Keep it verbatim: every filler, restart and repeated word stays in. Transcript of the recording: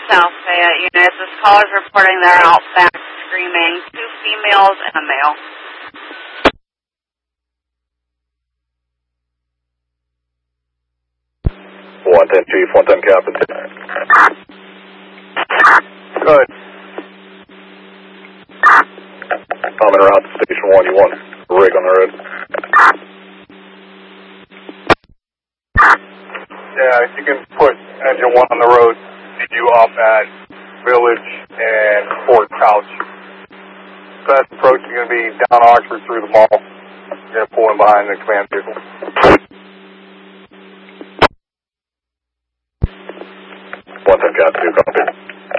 South Fayette units. This caller is reporting they're out back screaming. Two females and a male. one ten Chief, one ten Captain. Good. I'm in route to Station one. You want a rig on the road? Yeah, if you can put engine one on the road, see you off at Village and Fort Couch. Best approach is going to be down Oxford through the mall. You're going to pull in behind the command vehicle. one ten Captain, two copy.